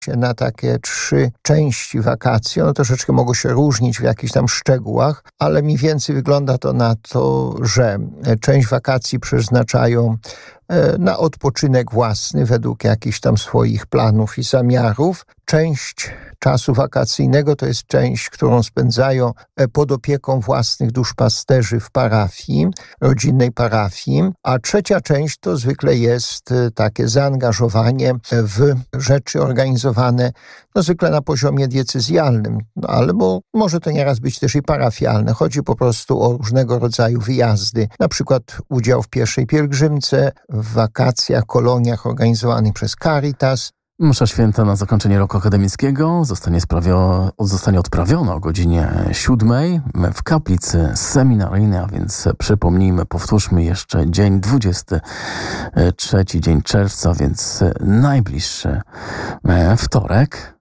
na takie 3 części wakacji. One troszeczkę mogą się różnić w jakichś tam szczegółach, ale mniej więcej wygląda to na to, że część wakacji przeznaczają na odpoczynek własny według jakichś tam swoich planów i zamiarów. Część czasu wakacyjnego to jest część, którą spędzają pod opieką własnych duszpasterzy w parafii, rodzinnej parafii, a trzecia część to zwykle jest takie zaangażowanie w rzeczy organizowane zwykle na poziomie diecezjalnym, ale może to nieraz być też i parafialne. Chodzi po prostu o różnego rodzaju wyjazdy, na przykład udział w pierwszej pielgrzymce, w wakacjach, koloniach organizowanych przez Caritas. Msza święta na zakończenie roku akademickiego zostanie odprawiona o godzinie 7 w kaplicy seminaryjnej, a więc przypomnijmy, powtórzmy jeszcze dzień 23 dzień czerwca, więc najbliższy wtorek.